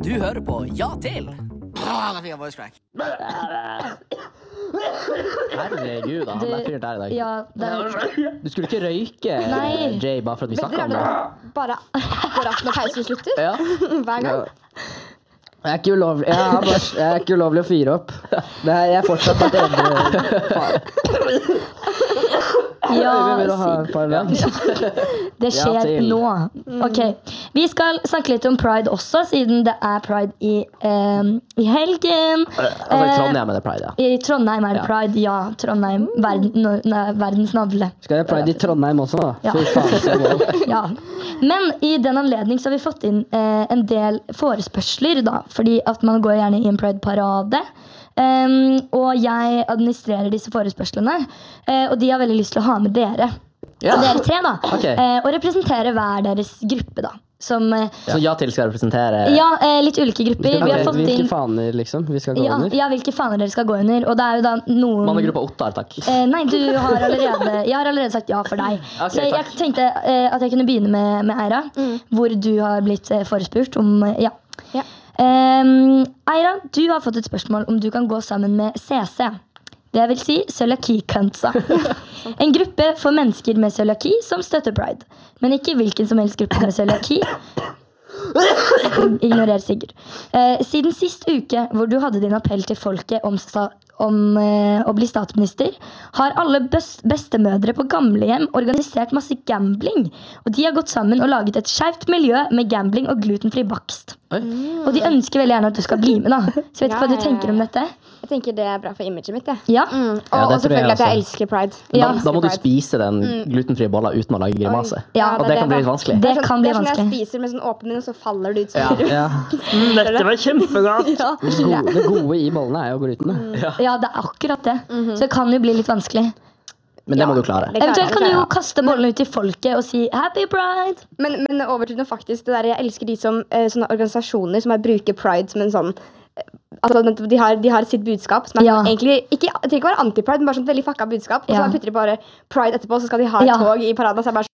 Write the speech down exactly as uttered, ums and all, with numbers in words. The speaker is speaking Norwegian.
Du hører på Ja til. Ah, da fikk jeg voice crack. Herregud, da. Han er fyrt der i dag. Ja, det er... Du skulle ikke røyke, Nei. Jay, bare for at vi snakket om det. Bare akkurat når pausen slutter. Ja. Hver gang. Jeg er ikke ulovlig, jeg er bare, jeg er ikke ulovlig å fyre opp. Det er, jeg er fortsatt et edru. Ja, Vi vil ha et par lag. det skjer Ja, til. nå. Ok, vi skal snakke litt om Pride også, siden det er Pride i, eh, i helgen. Altså, i Trondheim er det Pride, ja. I Trondheim er det Ja. Pride, ja. Trondheim, verden, no, nei, verdens navle. Skal jeg pride i Trondheim også da? Ja. Fy faen, så mål. Ja. Men i den anledning så har vi fått inn eh, en del forespørsler da, fordi at man går gjerne i en Pride-parade. Um, og jeg administrerer disse forespørslene, uh, og de har veldig lyst til å ha med dere. Ja. Dere tre da. Ok. Uh, og representere hver deres gruppe da. Som, uh, Så Ja til skal representere... ja, uh, litt ulike grupper. Vi har fått Hvilke inn faner liksom vi skal gå ja, under? ja, hvilke faner dere skal gå under. Og det er jo da noen Mannegruppa Ottar, takk. Eh, nei, du har allerede Jeg har allerede sagt ja for deg. Ok, Så jeg takk. tenkte eh, at jeg kunne begynne med, med Eira, hvor du har blitt eh, forespurt om eh, Ja. Ja. Ehm, Eira, du har fått et spørsmål om du kan gå sammen med C C. Det vil si cøliaki-køntsa. En gruppe for mennesker med cøliaki som støtter Pride. Men ikke hvilken som helst gruppe med cøliaki. Ignorer Sigurd. Eh, siden sist uke, hvor du hadde din appell til folket om, sta om eh, å bli statsminister, har alle best bestemødre på gamlehjem organisert masse gambling. Og de har gått sammen og laget et skjevt miljø med gambling og glutenfri bakst. Oi. Og de ønsker veldig gjerne at du skal bli med da. Så vet du Ja, hva du ja, tenker om dette? Jeg tenker det er bra for imaget mitt, det. Ja, Mm. Og, Ja, det og tror jeg selvfølgelig at jeg også. elsker Pride. Da, Ja. da må du spise den glutenfrie bolla uten å lage grimase. Ja, Og det kan bli litt vanskelig. Det er sånn, kan bli det er sånn vanskelig. jeg spiser med sånn åpen munn, og så faller det ut. Så Ja. Ja. Dette var kjempegodt! ja. Det gode, det gode i bollene er jo gluten. da. Ja, det er akkurat det. Så det kan jo bli litt vanskelig. Men det må du klare. Det klarer Eventuelt jeg, kan det du jo klarer jeg. kaste bollen ut til folket og si Happy Pride! Men, men over til noe faktisk, det der, jeg elsker de som, eh, sånne organisasjoner som bare bruker Pride som en sånn eh, altså, de, har, de har sitt budskap som er Ja. egentlig ikke, det trenger ikke være anti-pride, men bare sånn veldig fucka budskap. Og Ja. så putter de bare Pride etterpå, så skal de ha et Ja. tog i paraden. Så er det bare